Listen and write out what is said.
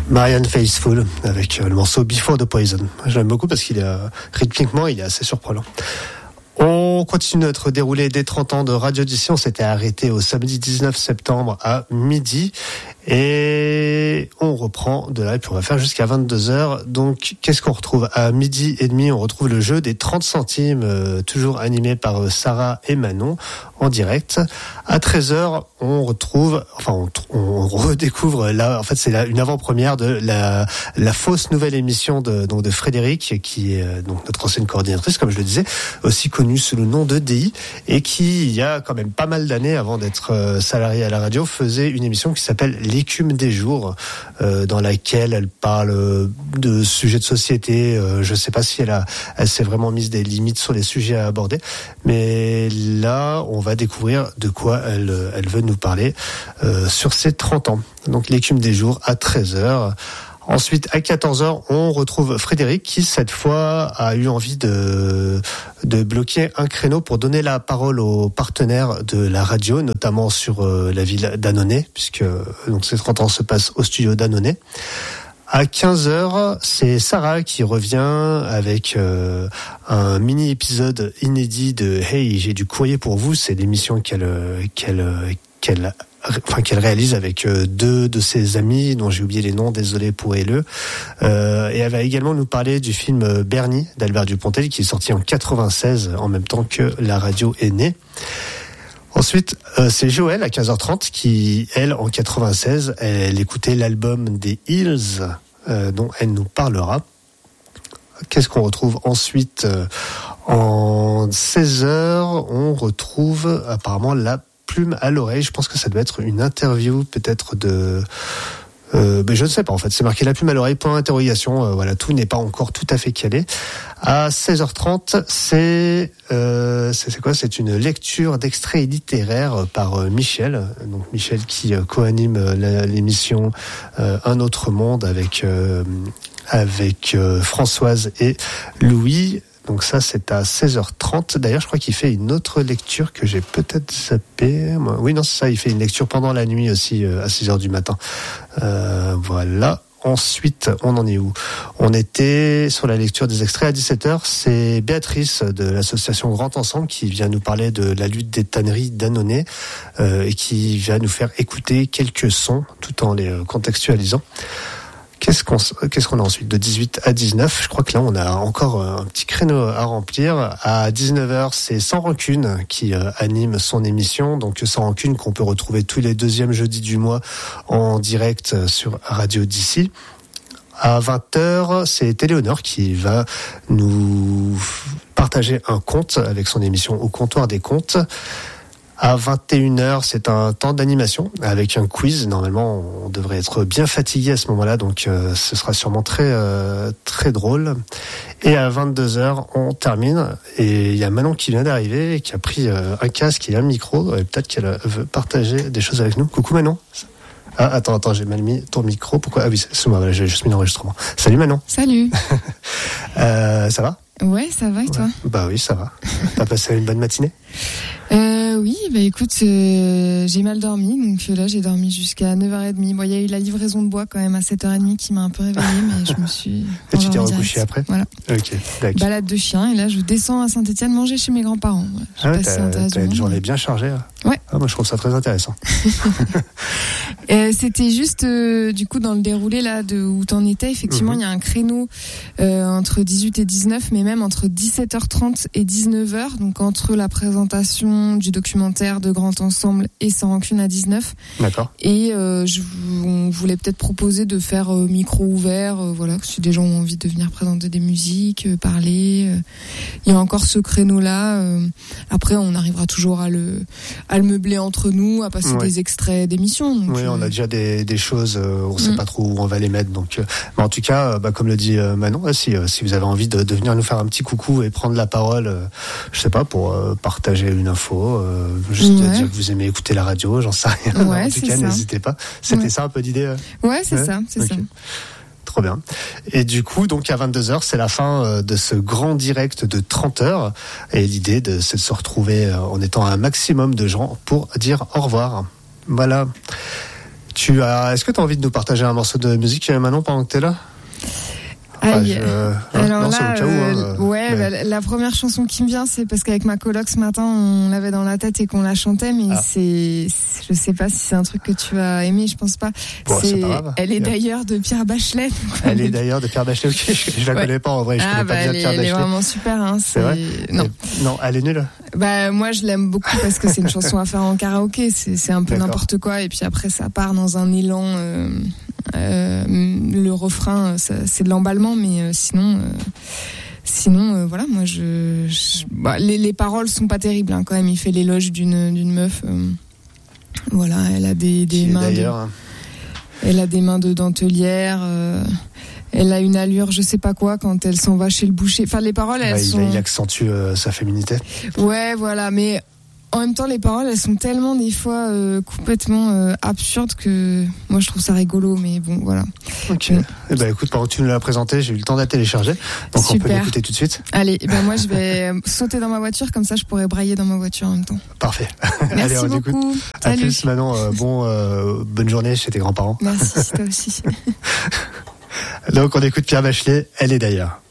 Marianne Faithfull avec le morceau Before the Poison. J'aime beaucoup parce qu'il est rythmiquement, il est assez surprenant. On continue notre déroulé des 30 ans de Radio D'ici. On s'était arrêté au samedi 19 septembre à midi. Et on reprend de là et puis on va faire jusqu'à 22h. Donc, qu'est-ce qu'on retrouve à midi et demi? On retrouve le jeu des 30 centimes, toujours animé par Sarah et Manon en direct. À 13h, on retrouve, on redécouvre là, en fait, c'est une avant-première de la fausse nouvelle émission de Frédéric, qui est donc notre ancienne coordinatrice, comme je le disais, aussi connue sous le nom de DI, et qui, il y a quand même pas mal d'années avant d'être salariée à la radio, faisait une émission qui s'appelle L'écume des jours, dans laquelle elle parle de sujets de société. Je sais pas si elle s'est vraiment mise des limites sur les sujets à aborder, mais là, on va découvrir de quoi elle veut nous parler sur ses 30 ans. Donc l'écume des jours à 13h. Ensuite, à 14h, on retrouve Frédéric qui, cette fois, a eu envie de bloquer un créneau pour donner la parole aux partenaires de la radio, notamment sur la ville d'Annonay, puisque donc ces 30 ans se passent au studio d'Annonay. À 15h, c'est Sarah qui revient avec un mini-épisode inédit de « Hey, j'ai du courrier pour vous ». C'est l'émission qu'elle réalise avec deux de ses amis dont j'ai oublié les noms, désolé pour eux. Et elle va également nous parler du film Bernie d'Albert Dupontel qui est sorti en 96, en même temps que la radio est née. Ensuite, c'est Joël à 15h30 qui, elle, en 96, elle écoutait l'album des Hills, dont elle nous parlera. Qu'est-ce qu'on retrouve ensuite? En 16h, on retrouve apparemment la plume à l'oreille. Je pense que ça doit être une interview peut-être de... mais je ne sais pas en fait, c'est marqué la plume à l'oreille, point d'interrogation, voilà, tout n'est pas encore tout à fait calé. À 16h30, c'est quoi? C'est une lecture d'extraits littéraires par Michel, donc Michel qui co-anime l'émission Un autre monde avec Françoise et Louis. Donc ça, c'est à 16h30. D'ailleurs, je crois qu'il fait une autre lecture que j'ai peut-être zappée. Oui, non, c'est ça, il fait une lecture pendant la nuit aussi, à 6h du matin. Voilà. Ensuite, on en est où? On était sur la lecture des extraits à 17h. C'est Béatrice de l'association Grand Ensemble qui vient nous parler de la lutte des tanneries d'Annonay et qui va nous faire écouter quelques sons tout en les contextualisant. Qu'est-ce qu'on a ensuite de 18 à 19? Je crois que là, on a encore un petit créneau à remplir. À 19h, c'est Sans Rancune qui anime son émission. Donc, Sans Rancune qu'on peut retrouver tous les deuxièmes jeudis du mois en direct sur Radio D'ici. À 20h, c'est Téléonore qui va nous partager un conte avec son émission Au comptoir des contes. À 21h, c'est un temps d'animation avec un quiz. Normalement, on devrait être bien fatigué à ce moment-là, donc ce sera sûrement très très drôle. Et à 22h, on termine. Et il y a Manon qui vient d'arriver et qui a pris un casque et un micro. Et peut-être qu'elle veut partager des choses avec nous. Coucou Manon. Ah, attends, j'ai mal mis ton micro. Pourquoi? Ah oui, c'est moi, voilà, j'ai juste mis l'enregistrement. Salut Manon. Salut. Ça va? Ouais, ça va et toi? Bah oui, ça va. T'as passé une bonne matinée? Oui, bah écoute, j'ai mal dormi, donc là j'ai dormi jusqu'à 9h30. Bon, il y a eu la livraison de bois quand même à 7h30 qui m'a un peu réveillée, mais je me suis... Et tu t'es recouché après? Voilà. Ok, d'accord. Balade de chien, et là je descends à Saint-Étienne manger chez mes grands-parents. Voilà. T'as une journée bien chargée là. Ouais. Ah, moi je trouve ça très intéressant. C'était juste du coup dans le déroulé là où t'en étais, effectivement il y a un créneau entre 18 et 19, mais même entre 17h30 et 19h, donc entre la présentation du documentaire de Grand Ensemble et Sans Rancune à 19. D'accord. Et on voulait peut-être proposer de faire micro ouvert, voilà, si des gens ont envie de venir présenter des musiques, parler. Il y a encore ce créneau là. Après on arrivera toujours à le meubler entre nous, à passer des extraits d'émissions. Donc, oui, on a déjà des choses, on sait pas trop où on va les mettre. Donc, mais en tout cas, comme le dit Manon, si vous avez envie de venir nous faire un petit coucou et prendre la parole, je sais pas, pour partager une info, juste dire que vous aimez écouter la radio, j'en sais rien. Ouais, en tout cas, n'hésitez pas. C'était ça un peu l'idée. Ouais, c'est ça, c'est ça. Trop bien. Et du coup, donc à 22h, c'est la fin de ce grand direct de 30 heures. Et l'idée, c'est de se retrouver en étant un maximum de gens pour dire au revoir. Voilà. Est-ce que tu as envie de nous partager un morceau de musique, Manon, pendant que tu es là? Alors non, là, la première chanson qui me vient, c'est parce qu'avec ma coloc ce matin, on l'avait dans la tête et qu'on la chantait, mais je sais pas si c'est un truc que tu vas aimer, je pense pas. Bon, c'est pas grave. Elle est d'ailleurs de Pierre Bachelet. Elle est d'ailleurs de Pierre Bachelet, ok, je la connais pas en vrai, je connais pas bien Pierre Bachelet. Elle est vraiment super, hein. C'est vrai? Non, elle est nulle. Moi je l'aime beaucoup parce que c'est une chanson à faire en karaoké, c'est un peu n'importe quoi, et puis après ça part dans un élan. Le refrain, c'est de l'emballement, mais sinon, voilà, moi les paroles sont pas terribles, hein, quand même. Il fait l'éloge d'une meuf. Voilà, elle a des mains. Elle a des mains de dentelière. Elle a une allure, je sais pas quoi, quand elle s'en va chez le boucher. Enfin, les paroles, il accentue sa féminité. Ouais, voilà, mais. En même temps, les paroles, elles sont tellement des fois complètement absurdes que moi je trouve ça rigolo, mais bon, voilà. Ok. Écoute, pendant que tu nous l'as présenté, j'ai eu le temps de la télécharger, donc super. On peut l'écouter tout de suite. Allez, moi je vais sauter dans ma voiture, comme ça je pourrai brailler dans ma voiture en même temps. Parfait. Merci. Allez, beaucoup. À plus, Manon. Bonne journée chez tes grands-parents. Merci, toi aussi. Donc on écoute Pierre Bachelet, elle est d'ailleurs.